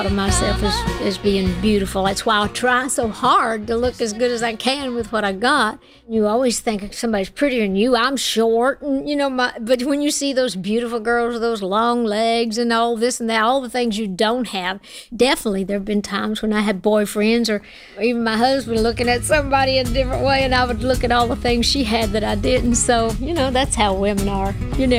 of myself as being beautiful. That's why I try so hard to look as good as I can with what I got. You always think somebody's prettier than you. I'm short, and but when you see those beautiful girls with those long legs and all this and that, all the things you don't have, definitely there have been times when I had boyfriends or even my husband looking at somebody in a different way, and I would look at all the things she had that I didn't. So, that's how women are. You never